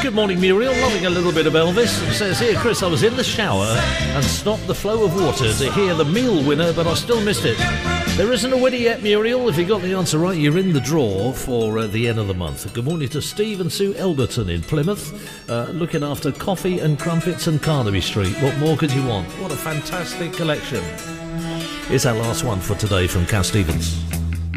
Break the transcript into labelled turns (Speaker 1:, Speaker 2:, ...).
Speaker 1: Good morning, Muriel. Loving a little bit of Elvis. It says here, Chris, I was in the shower and stopped the flow of water to hear the meal winner, but I still missed it. There isn't a winner yet, Muriel. If you got the answer right, you're in the draw for the end of the month. Good morning to Steve and Sue Elberton in Plymouth, looking after coffee and crumpets and Carnaby Street. What more could you want? What a fantastic collection. It's our last one for today from Cat Stevens.